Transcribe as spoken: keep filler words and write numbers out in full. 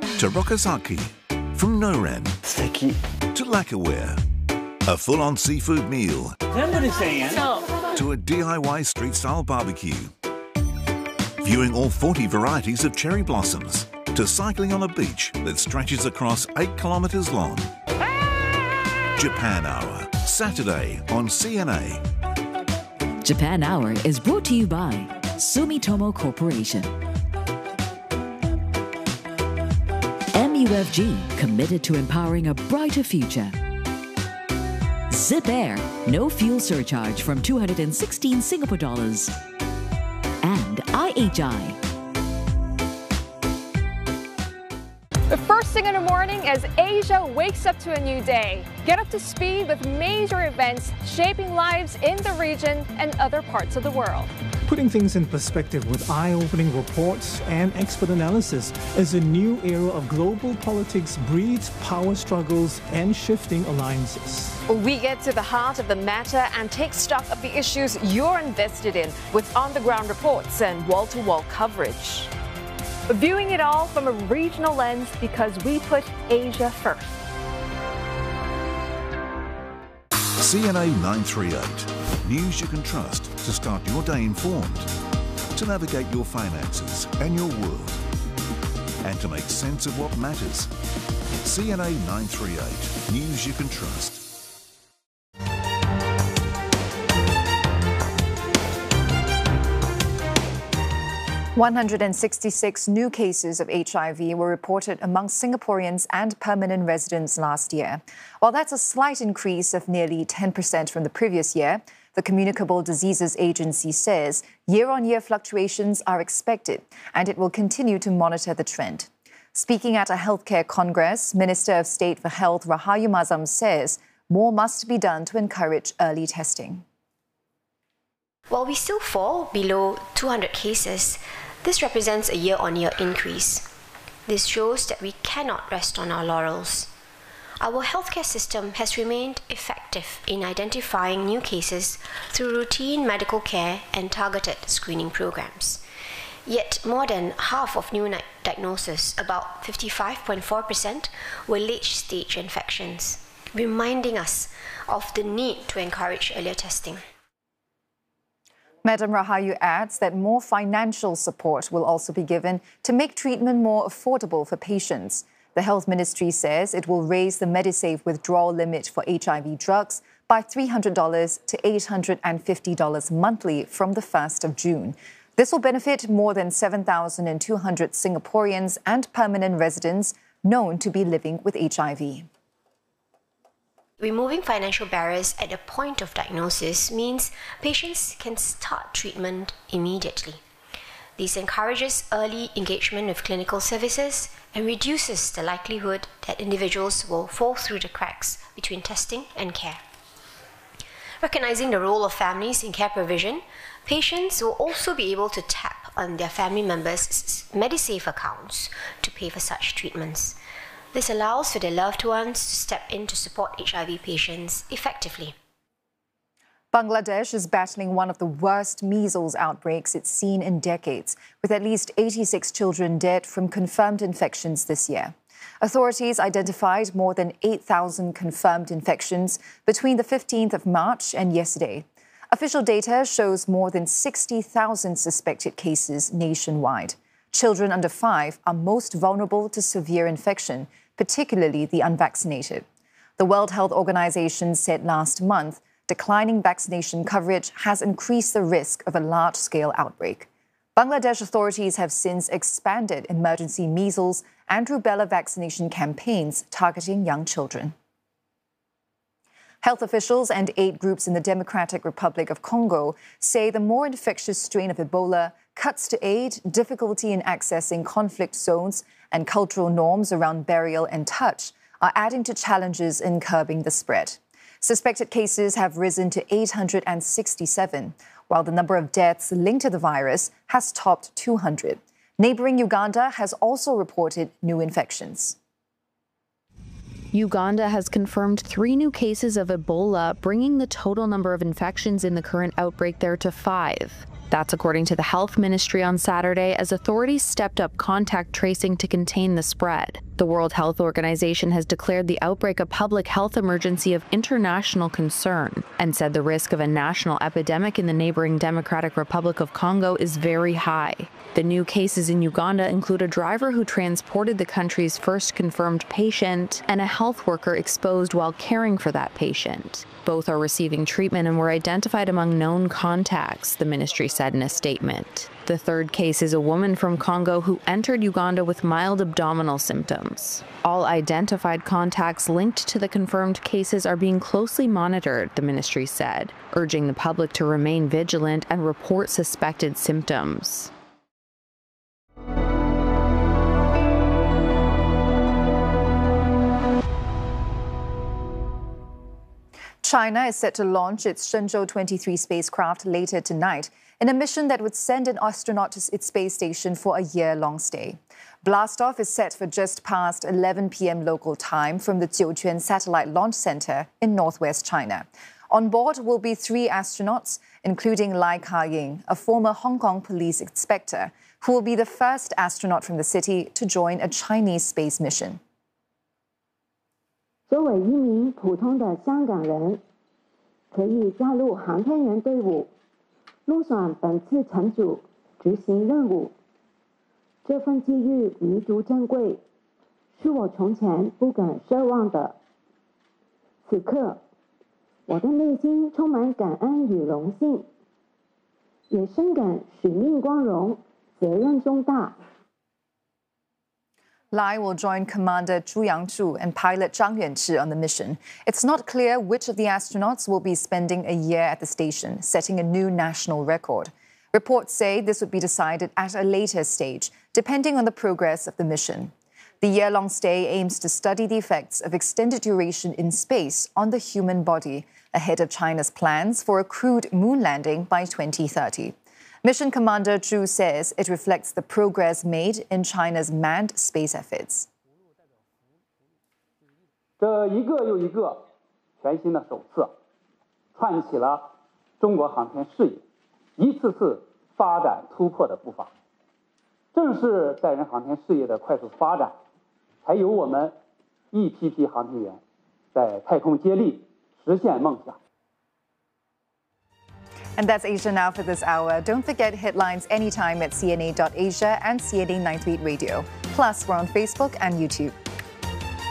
to Rokazaki, from Noren to lacquerware, a full-on seafood meal to a D I Y street-style barbecue, viewing all forty varieties of cherry blossoms to cycling on a beach that stretches across eight kilometres long. Japan Hour, Saturday on C N A. Japan Hour is brought to you by Sumitomo Corporation. M U F G, committed to empowering a brighter future. Zip Air, no fuel surcharge from two hundred sixteen Singapore dollars. And I H I. The first thing in the morning as Asia wakes up to a new day. Get up to speed with major events shaping lives in the region and other parts of the world. Putting things in perspective with eye-opening reports and expert analysis as a new era of global politics breeds power struggles and shifting alliances. We get to the heart of the matter and take stock of the issues you're invested in with on-the-ground reports and wall-to-wall coverage. Viewing it all from a regional lens because we put Asia first. C N A nine thirty-eight. News you can trust to start your day informed, to navigate your finances and your world, and to make sense of what matters. C N A nine thirty-eight. News you can trust. one hundred sixty-six new cases of H I V were reported among Singaporeans and permanent residents last year. While that's a slight increase of nearly ten percent from the previous year, the Communicable Diseases Agency says year-on-year fluctuations are expected and it will continue to monitor the trend. Speaking at a healthcare congress, Minister of State for Health Rahayu Mazam says more must be done to encourage early testing. While we still fall below two hundred cases, this represents a year-on-year increase. This shows that we cannot rest on our laurels. Our healthcare system has remained effective in identifying new cases through routine medical care and targeted screening programs. Yet more than half of new diagnoses, about fifty-five point four percent, were late-stage infections, reminding us of the need to encourage earlier testing. Madam Rahayu adds that more financial support will also be given to make treatment more affordable for patients. The Health Ministry says it will raise the Medisave withdrawal limit for H I V drugs by three hundred dollars to eight hundred fifty dollars monthly from the first of June. This will benefit more than seven thousand two hundred Singaporeans and permanent residents known to be living with H I V. Removing financial barriers at the point of diagnosis means patients can start treatment immediately. This encourages early engagement with clinical services and reduces the likelihood that individuals will fall through the cracks between testing and care. Recognizing the role of families in care provision, patients will also be able to tap on their family members' Medisave accounts to pay for such treatments. This allows for their loved ones to step in to support H I V patients effectively. Bangladesh is battling one of the worst measles outbreaks it's seen in decades, with at least eighty-six children dead from confirmed infections this year. Authorities identified more than eight thousand confirmed infections between the fifteenth of March and yesterday. Official data shows more than sixty thousand suspected cases nationwide. Children under five are most vulnerable to severe infection, particularly the unvaccinated. The World Health Organization said last month declining vaccination coverage has increased the risk of a large-scale outbreak. Bangladesh authorities have since expanded emergency measles and rubella vaccination campaigns targeting young children. Health officials and aid groups in the Democratic Republic of Congo say the more infectious strain of Ebola, cuts to aid, difficulty in accessing conflict zones, and cultural norms around burial and touch are adding to challenges in curbing the spread. Suspected cases have risen to eight hundred sixty-seven, while the number of deaths linked to the virus has topped two hundred. Neighbouring Uganda has also reported new infections. Uganda has confirmed three new cases of Ebola, bringing the total number of infections in the current outbreak there to five. That's according to the Health Ministry on Saturday, as authorities stepped up contact tracing to contain the spread. The World Health Organization has declared the outbreak a public health emergency of international concern and said the risk of a national epidemic in the neighboring Democratic Republic of Congo is very high. The new cases in Uganda include a driver who transported the country's first confirmed patient and a health worker exposed while caring for that patient. Both are receiving treatment and were identified among known contacts, the ministry said in a statement. The third case is a woman from Congo who entered Uganda with mild abdominal symptoms. All identified contacts linked to the confirmed cases are being closely monitored, the ministry said, urging the public to remain vigilant and report suspected symptoms. China is set to launch its Shenzhou twenty-three spacecraft later tonight in a mission that would send an astronaut to its space station for a year-long stay. Blastoff is set for just past eleven p m local time from the Jiuquan Satellite Launch Center in northwest China. On board will be three astronauts, including Lai Ka-ying, a former Hong Kong police inspector, who will be the first astronaut from the city to join a Chinese space mission. 作为一名普通的香港人，可以加入航天员队伍，入选本次乘组执行任务。这份机遇弥足珍贵，是我从前不敢奢望的。此刻，我的内心充满感恩与荣幸，也深感使命光荣，责任重大。 Lai will join Commander Zhu Yangzhu and pilot Zhang Yuanzhi on the mission. It's not clear which of the astronauts will be spending a year at the station, setting a new national record. Reports say this would be decided at a later stage, depending on the progress of the mission. The year-long stay aims to study the effects of extended duration in space on the human body, ahead of China's plans for a crewed moon landing by twenty thirty. Mission Commander Zhu says it reflects the progress made in China's manned space efforts. 这一个又一个全新的首次，串起了中国航天事业一次次发展突破的步伐。正是载人航天事业的快速发展，才有我们一批批航天员在太空接力，实现梦想。 And that's Asia Now for this hour. Don't forget headlines anytime at C N A dot asia and C N A ninety-eight Radio. Plus, we're on Facebook and YouTube.